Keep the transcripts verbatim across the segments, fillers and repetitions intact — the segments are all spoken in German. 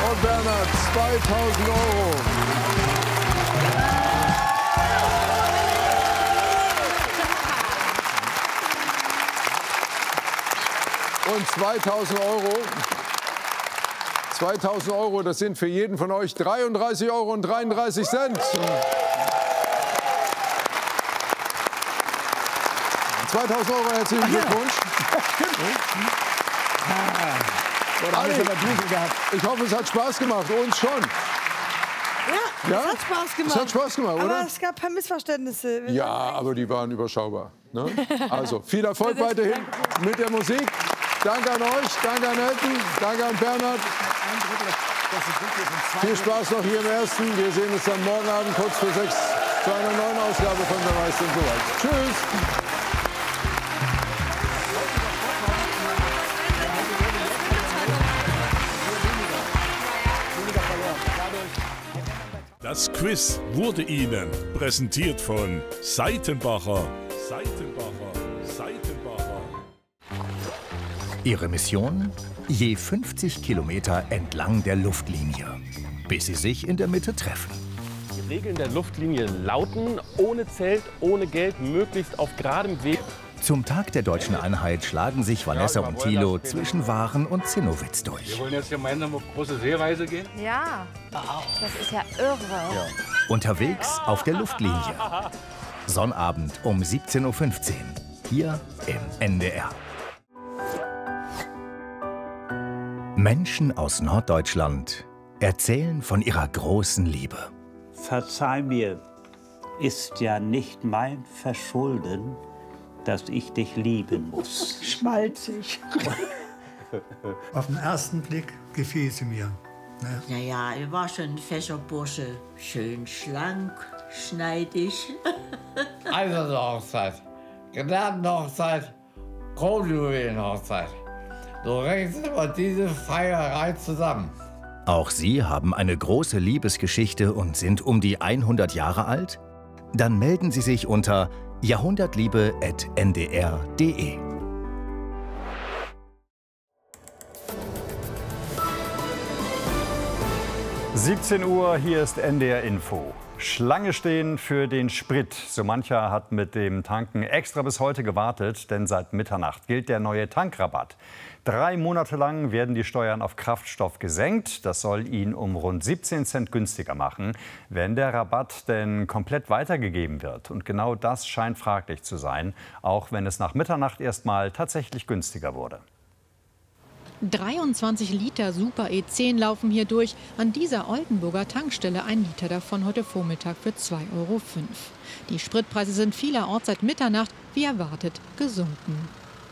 und Bernhard, zweitausend Euro. Und zweitausend Euro. zweitausend Euro, das sind für jeden von euch dreiunddreißig Euro und dreiunddreißig Cent. zweitausend Euro, herzlichen Glückwunsch. Ali, ich hoffe, es hat Spaß gemacht. Uns schon. Ja, Ja? es hat Spaß gemacht. Es hat Spaß gemacht, oder? Aber es gab ein paar Missverständnisse. Ja, aber die waren überschaubar. Ne? Also, viel Erfolg weiterhin mit der Musik. Danke an euch, danke an Elton, danke an Bernhard. Viel Spaß noch hier im Ersten. Wir sehen uns dann morgen Abend kurz vor sechs zu einer neuen Ausgabe von Der Meister und so weiter. Tschüss. Das Quiz wurde Ihnen präsentiert von Seitenbacher. Seitenbacher. Seitenbacher. Ihre Mission? Je fünfzig Kilometer entlang der Luftlinie, bis sie sich in der Mitte treffen. Die Regeln der Luftlinie lauten: ohne Zelt, ohne Geld, möglichst auf geradem Weg. Zum Tag der deutschen Einheit schlagen sich Vanessa und Thilo zwischen Waren und Zinnowitz durch. Wir wollen jetzt gemeinsam auf große Seereise gehen? Ja, das ist ja irre. Ja. Unterwegs auf der Luftlinie. Sonnabend um siebzehn Uhr fünfzehn. Hier im N D R. Menschen aus Norddeutschland erzählen von ihrer großen Liebe. Verzeih mir, ist ja nicht mein Verschulden, dass ich dich lieben muss. Schmalzig. Auf den ersten Blick gefiel sie mir. Ne? Ja, ja, er war schon ein fescher Bursche. Schön schlank, schneidig. Eiserne Hochzeit, Gnadenhochzeit, Kronjuwelenhochzeit. So rechnet immer diese Feierei zusammen. Auch Sie haben eine große Liebesgeschichte und sind um die hundert Jahre alt? Dann melden Sie sich unter jahrhundertliebe at n d r punkt d e. siebzehn Uhr, hier ist N D R Info. Schlange stehen für den Sprit. So mancher hat mit dem Tanken extra bis heute gewartet, denn seit Mitternacht gilt der neue Tankrabatt. Drei Monate lang werden die Steuern auf Kraftstoff gesenkt. Das soll ihn um rund siebzehn Cent günstiger machen, wenn der Rabatt denn komplett weitergegeben wird. Und genau das scheint fraglich zu sein, auch wenn es nach Mitternacht erst mal tatsächlich günstiger wurde. dreiundzwanzig Liter Super E zehn laufen hier durch. An dieser Oldenburger Tankstelle ein Liter davon heute Vormittag für zwei Euro fünf. Die Spritpreise sind vielerorts seit Mitternacht, wie erwartet, gesunken.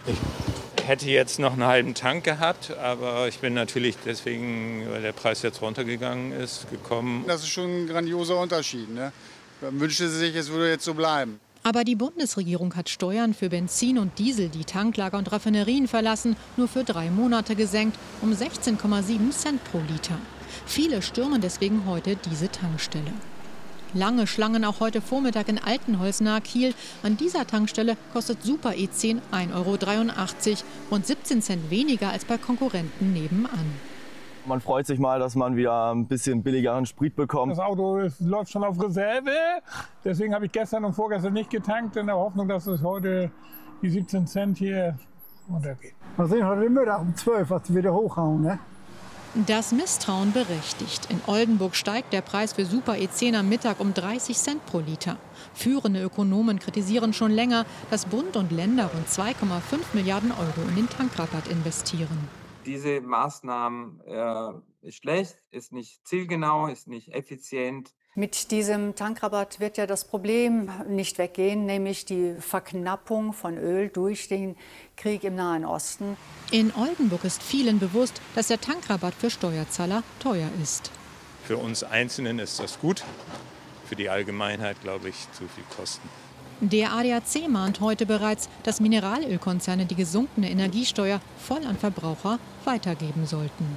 Ich hätte jetzt noch einen halben Tank gehabt, aber ich bin natürlich deswegen, weil der Preis jetzt runtergegangen ist, gekommen. Das ist schon ein grandioser Unterschied. Ne? Man wünschte sich, es würde jetzt so bleiben. Aber die Bundesregierung hat Steuern für Benzin und Diesel, die Tanklager und Raffinerien verlassen, nur für drei Monate gesenkt, um sechzehn Komma sieben Cent pro Liter. Viele stürmen deswegen heute diese Tankstelle. Lange Schlangen auch heute Vormittag in Altenholz nahe Kiel. An dieser Tankstelle kostet Super E zehn ein Euro dreiundachtzig, rund siebzehn Cent weniger als bei Konkurrenten nebenan. Man freut sich mal, dass man wieder ein bisschen billigeren Sprit bekommt. Das Auto ist, läuft schon auf Reserve. Deswegen habe ich gestern und vorgestern nicht getankt, in der Hoffnung, dass es heute die siebzehn Cent hier runtergeht. Wir sehen heute Mittag um zwölf, was wieder hochhauen, ne? Das Misstrauen berechtigt. In Oldenburg steigt der Preis für Super E zehn am Mittag um dreißig Cent pro Liter. Führende Ökonomen kritisieren schon länger, dass Bund und Länder rund zwei Komma fünf Milliarden Euro in den Tankrabatt investieren. Diese Maßnahmen äh, ist schlecht, ist nicht zielgenau, ist nicht effizient. Mit diesem Tankrabatt wird ja das Problem nicht weggehen, nämlich die Verknappung von Öl durch den Krieg im Nahen Osten. In Oldenburg ist vielen bewusst, dass der Tankrabatt für Steuerzahler teuer ist. Für uns Einzelnen ist das gut, für die Allgemeinheit, glaube ich, zu viel Kosten. Der A D A C mahnt heute bereits, dass Mineralölkonzerne die gesunkene Energiesteuer voll an Verbraucher weitergeben sollten.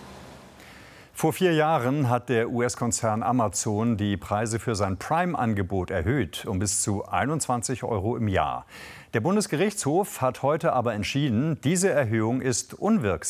Vor vier Jahren hat der U S-Konzern Amazon die Preise für sein Prime-Angebot erhöht, um bis zu einundzwanzig Euro im Jahr. Der Bundesgerichtshof hat heute aber entschieden, diese Erhöhung ist unwirksam.